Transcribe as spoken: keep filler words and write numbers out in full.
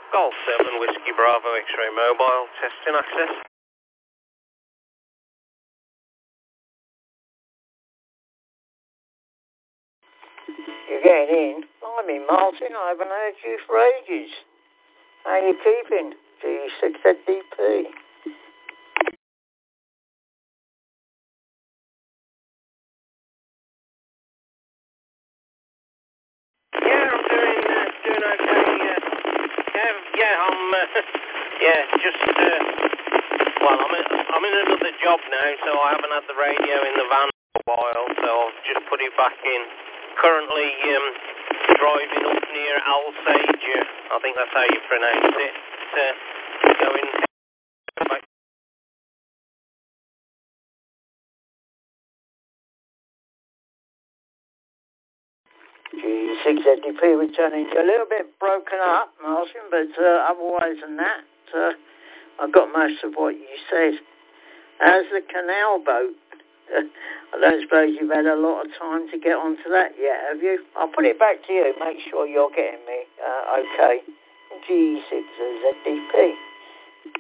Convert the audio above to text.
Golf seven, Whiskey Bravo, X-Ray Mobile, testing access. You're getting in? Blimey, Martin, I haven't heard you for ages. How are you keeping? G six Z D P. Yeah, I'm doing, uh, doing okay, yeah. Yeah, yeah, I'm, uh, yeah, just, uh, well, I'm in, I'm in another job now, so I haven't had the radio in the van for a while, so I've just put it back in. Currently, um, driving up near Alsage, I think that's how you pronounce it, uh, going back. G six Z D P returning to a little bit broken up, Martin, but uh, otherwise than that, uh, I got most of what you said. How's the canal boat? I don't suppose you've had a lot of time to get onto that yet, have you? I'll put it back to you. Make sure you're getting me uh, okay. G six Z D P.